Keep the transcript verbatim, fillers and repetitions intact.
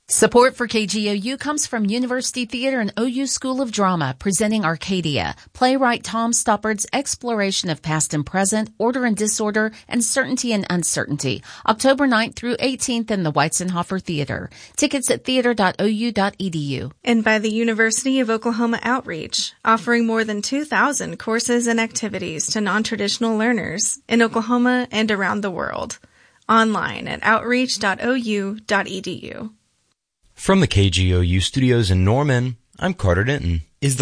Support for K G O U comes from University Theater and O U School of Drama, presenting Arcadia. Playwright Tom Stoppard's exploration of past and present, order and disorder, and certainty and uncertainty. October ninth through eighteenth in the Weizenhofer Theater. Tickets at theater dot o u dot e d u. And by the University of Oklahoma Outreach, offering more than two thousand courses and activities to non-traditional learners in Oklahoma and around the world. Online at outreach dot o u dot e d u. From the K G O U studios in Norman, I'm Carter Denton. Is the